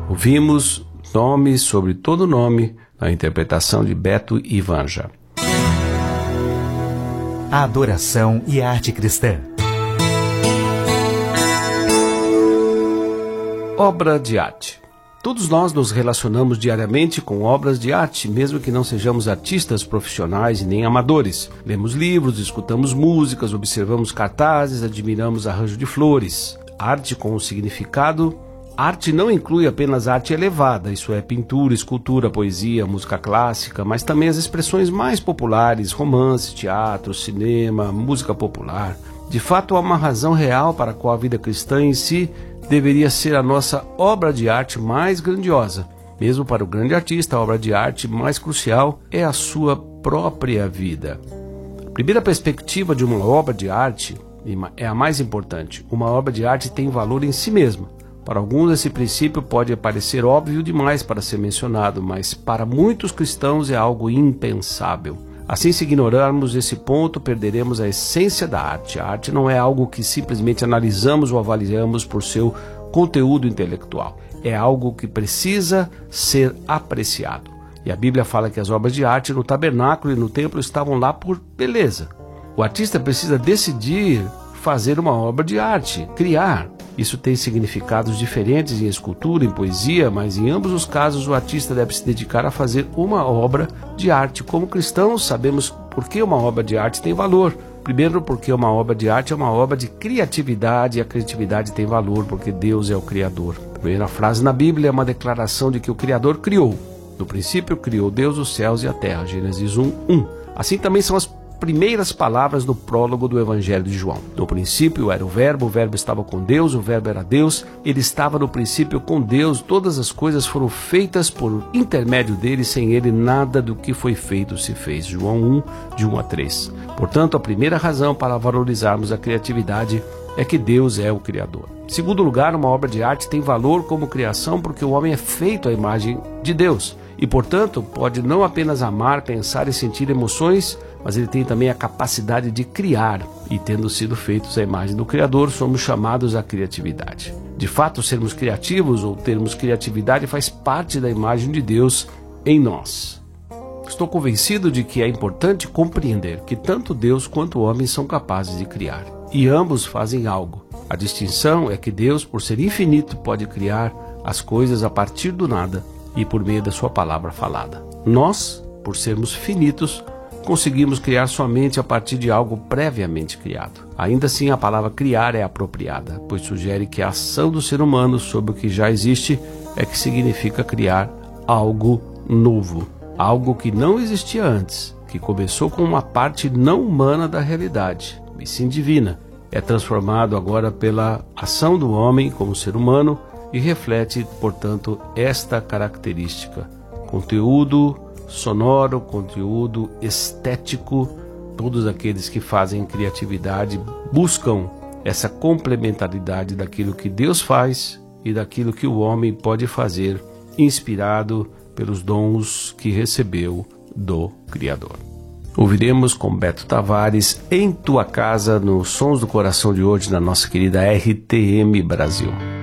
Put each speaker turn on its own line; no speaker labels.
Ouvimos Nome sobre todo nome, na interpretação de Beto e Vanja.
A adoração e a arte cristã.
Obra de arte. Todos nós nos relacionamos diariamente com obras de arte, mesmo que não sejamos artistas profissionais e nem amadores. Lemos livros, escutamos músicas, observamos cartazes, admiramos arranjo de flores. Arte com um significado. Arte não inclui apenas arte elevada, isso é, pintura, escultura, poesia, música clássica, mas também as expressões mais populares, romance, teatro, cinema, música popular. De fato, há uma razão real para a qual a vida cristã em si deveria ser a nossa obra de arte mais grandiosa. Mesmo para o grande artista, a obra de arte mais crucial é a sua própria vida. A primeira perspectiva de uma obra de arte é a mais importante. Uma obra de arte tem valor em si mesma. Para alguns, esse princípio pode parecer óbvio demais para ser mencionado, mas para muitos cristãos é algo impensável. Assim, se ignorarmos esse ponto, perderemos a essência da arte. A arte não é algo que simplesmente analisamos ou avaliamos por seu conteúdo intelectual. É algo que precisa ser apreciado. E a Bíblia fala que as obras de arte no tabernáculo e no templo estavam lá por beleza. O artista precisa decidir fazer uma obra de arte, criar. Isso tem significados diferentes em escultura, em poesia, mas em ambos os casos o artista deve se dedicar a fazer uma obra de arte. Como cristãos, sabemos por que uma obra de arte tem valor. Primeiro, porque uma obra de arte é uma obra de criatividade, e a criatividade tem valor porque Deus é o Criador. A primeira frase na Bíblia é uma declaração de que o Criador criou. No princípio, criou Deus os céus e a terra. Gênesis 1:1. Assim também são as primeiras palavras no prólogo do Evangelho de João. No princípio era o Verbo estava com Deus, o Verbo era Deus, ele estava no princípio com Deus, todas as coisas foram feitas por intermédio dele, sem ele nada do que foi feito se fez. João 1, de 1 a 3. Portanto, a primeira razão para valorizarmos a criatividade é que Deus é o Criador. Em segundo lugar, uma obra de arte tem valor como criação porque o homem é feito à imagem de Deus e, portanto, pode não apenas amar, pensar e sentir emoções, mas ele tem também a capacidade de criar. E tendo sido feitos à imagem do Criador, somos chamados à criatividade. De fato, sermos criativos ou termos criatividade faz parte da imagem de Deus em nós. Estou convencido de que é importante compreender que tanto Deus quanto o homem são capazes de criar. E ambos fazem algo. A distinção é que Deus, por ser infinito, pode criar as coisas a partir do nada e por meio da sua palavra falada. Nós, por sermos finitos, conseguimos criar somente a partir de algo previamente criado. Ainda assim, a palavra criar é apropriada, pois sugere que a ação do ser humano sobre o que já existe é que significa criar algo novo, algo que não existia antes, que começou com uma parte não humana da realidade, e sim divina. É transformado agora pela ação do homem como ser humano e reflete, portanto, esta característica: conteúdo sonoro, conteúdo estético. Todos aqueles que fazem criatividade buscam essa complementaridade daquilo que Deus faz e daquilo que o homem pode fazer, inspirado pelos dons que recebeu do Criador. Ouviremos com Beto Tavares Em Tua Casa, nos Sons do Coração de hoje, na nossa querida RTM Brasil.